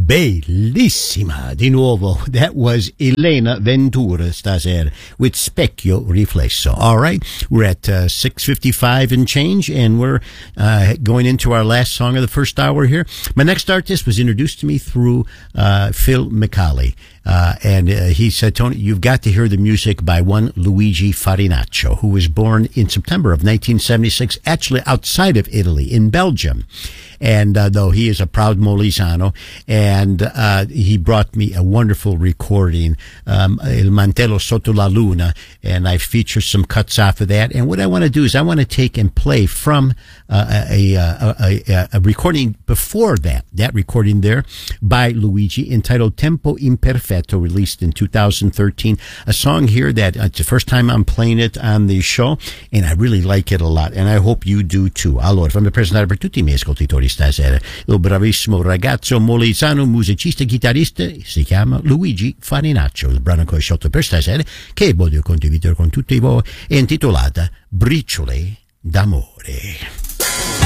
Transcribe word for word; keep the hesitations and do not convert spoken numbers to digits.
Bellissima, di nuovo. That was Elena Ventura stasera with Specchio Riflesso. All right, we're at uh, six fifty-five and change, and we're uh, going into our last song of the first hour here. My next artist was introduced to me through uh, Phil McCauley. Uh, and uh, he said, Tony, you've got to hear the music by one Luigi Farinaccio, who was born in September of nineteen seventy-six, actually outside of Italy, in Belgium. And uh, though he is a proud Molisano, and uh, he brought me a wonderful recording, um, Il Mantello Sotto la Luna, and I featured some cuts off of that. And what I want to do is I want to take and play from uh, a, a, a, a recording before that, that recording there by Luigi, entitled Tempo Imperfetto, released in two thousand thirteen. A song here that uh, it's the first time I'm playing it on the show, and I really like it a lot, and I hope you do too. Allora, fammi presentare per tutti i miei ascoltatori stasera il bravissimo ragazzo molisano, musicista e chitarrista, si chiama Luigi Farinaccio. Il brano che ho scelto per stasera, che voglio condividere con tutti voi, è intitolata Briciole d'amore.